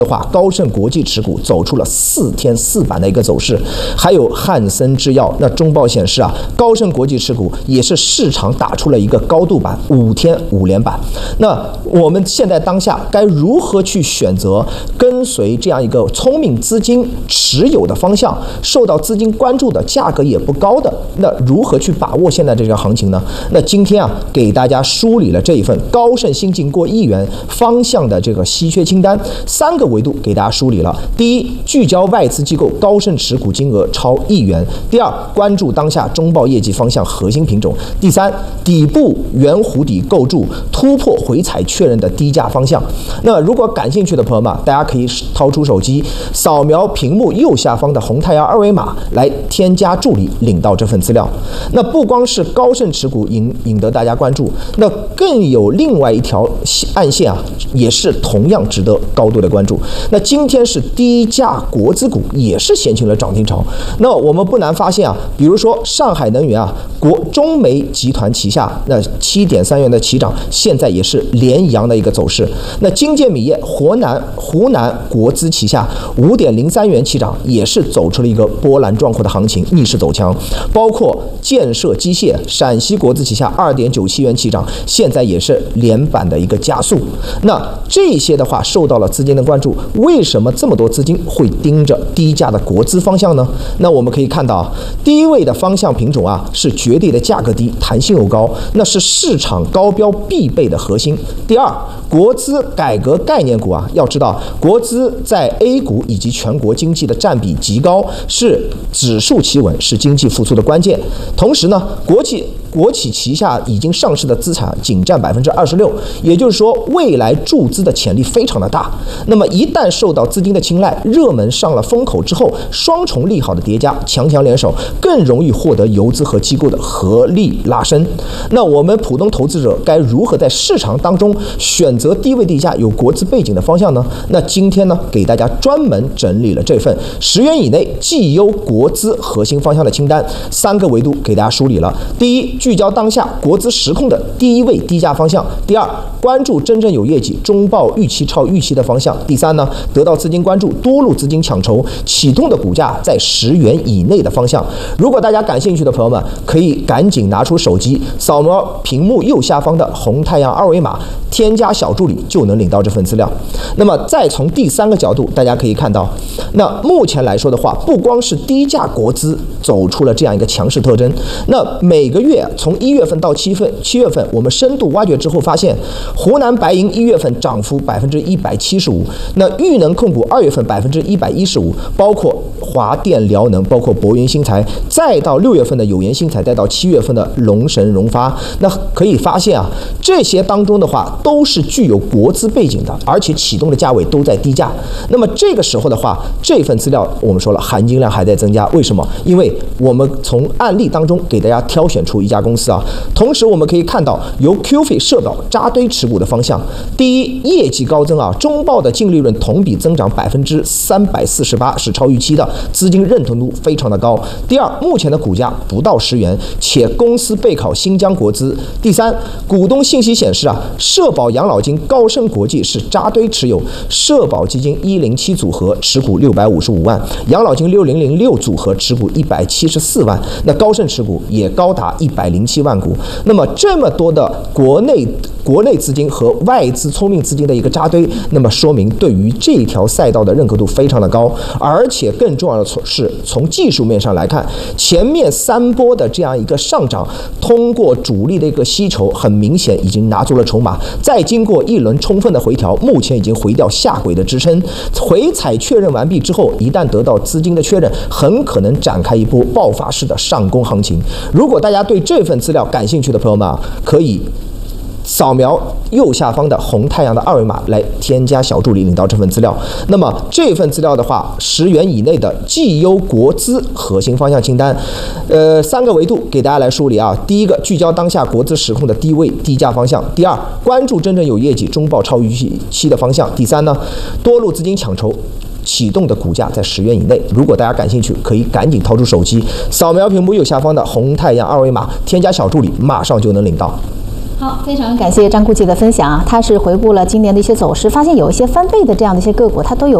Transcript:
的话，高盛国际持股走出了4天4板的一个走势，还有汉森制药，那中报显示啊，高盛国际持股也是市场打出了一个高度板，5天5连板。那我们现在当下该如何去选择跟随这样一个聪明资金持有的方向，受到资金关注的，价格也不高的，那如何去把握现在这个行情呢？那今天啊，给大家梳理了这一份高盛新进过1亿元方向的这个稀缺清单，3个维度给大家梳理了。第一，聚焦外资机构高盛持股金额超1亿元；第二，关注当下中报业绩方向核心品种；第三，底部圆弧底构筑突破回踩确认的低价方向。那如果感兴趣的朋友们，大家可以掏出手机，扫描屏幕右下方的红太阳2维码来添加助理，领到这份资料。那不光是高盛持股引得大家关注，那更有另外一条暗线啊，也是同样值得高度的关注。那今天是低价国资股也是掀起了涨停潮。那我们不难发现啊，比如说上海能源啊，中煤集团旗下那7.3元的起涨，现在也是连阳的一个走势。那金界米业湖南国资旗下5.03元起涨，也是走出了一个波澜壮阔的行情，逆势走强。包括建设机械陕西国资旗下2.97元起涨，现在也是连板的一个加速。那这些的话受到了资金的关注，为什么这么多资金会盯着低价的国资方向呢？那我们可以看到，第一位的方向品种啊，是绝对的价格低，弹性又高，那是市场高标必备的核心。第二，国资改革概念股啊，要知道国资在 A 股以及全国经济的占比极高，是指数企稳，是经济复苏的关键。同时呢，国企旗下已经上市的资产仅占26%，也就是说未来注资的潜力非常的大。那么一旦受到资金的青睐，热门上了风口之后，双重利好的叠加，强强联手，更容易获得游资和机构的合力拉升。那我们普通投资者该如何在市场当中选择低位低价有国资背景的方向呢？那今天呢，给大家专门整理了这份10元以内绩优国资核心方向的清单，3个维度给大家梳理了。第一，聚焦当下国资实控的第一位低价方向；第二，关注真正有业绩、中报预期超预期的方向；第三呢，得到资金关注、多路资金抢筹启动的股价在10元以内的方向。如果大家感兴趣的朋友们，可以赶紧拿出手机，扫描屏幕右下方的红太阳2维码，添加小助理就能领到这份资料。那么再从第3个角度，大家可以看到，那目前来说的话，不光是低价国资走出了这样一个强势特征，那每个月从1月份到7月份，我们深度挖掘之后发现，湖南白银1月份涨幅175%，那裕能控股2月份115%，包括华电辽能，包括博云新材，再到6月份的友研新材，再到7月份的龙神融发，那可以发现啊，这些当中的话都是具有国资背景的，而且启动的价位都在低价。那么这个时候的话，这份资料我们说了，含金量还在增加。为什么？因为我们从案例当中给大家挑选出一家公司啊，同时我们可以看到由 QF 社保扎堆持股的方向，第一，业绩高增啊，中报的净利润同比增长348%，是超预期的，资金认同度非常的高。第二，目前的股价不到10元，且公司背靠新疆国资。第三，股东信息显示啊，社保养老金高盛国际是扎堆持有，社保基金107组合持股655万，养老金6006组合持股174万，那高盛持股也高达107万股。那么这么多的国内资金和外资聪明资金的一个扎堆，那么说明对于这条赛道的认可度非常的高。而且更重要的是，从技术面上来看，前面3波的这样一个上涨，通过主力的一个吸筹，很明显已经拿足了筹码，再经过一轮充分的回调，目前已经回调下轨的支撑，回踩确认完毕之后，一旦得到资金的确认，很可能展开一波爆发式的上攻行情。如果大家对这份资料感兴趣的朋友们啊，可以扫描右下方的红太阳的2维码来添加小助理，领到这份资料。那么这份资料的话，10元以内的绩优国资核心方向清单，3个维度给大家来梳理啊。第一个，聚焦当下国资实控的低位低价方向；第二，关注真正有业绩、中报超预期的方向；第三呢，多路资金抢筹启动的股价在10元以内。如果大家感兴趣，可以赶紧掏出手机，扫描屏幕右下方的红太阳2维码，添加小助理，马上就能领到。 好，非常感谢张顾记的分享啊，他是回顾了今年的一些走势，发现有一些翻倍的这样的一些个股，它都有